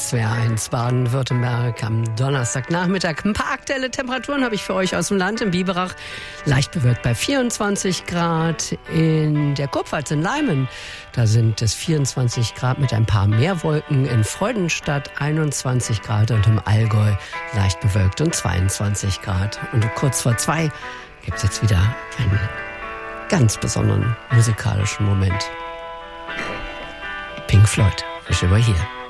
SWR1 Baden-Württemberg am Donnerstagnachmittag. Ein paar aktuelle Temperaturen habe ich für euch aus dem Land. Im Biberach leicht bewölkt bei 24 Grad. In der Kurpfalz in Leimen, da sind es 24 Grad mit ein paar Meerwolken. In Freudenstadt 21 Grad und im Allgäu leicht bewölkt und 22 Grad. Und kurz vor 2 gibt es jetzt wieder einen ganz besonderen musikalischen Moment. Pink Floyd, Wish You Were Here.